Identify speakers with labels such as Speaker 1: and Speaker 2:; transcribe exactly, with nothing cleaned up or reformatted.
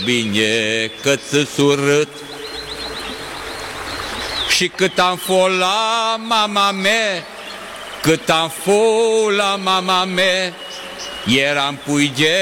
Speaker 1: bine că-ți surât. Și cât am fost la mama mea, cât am fost la mama mea, eram puige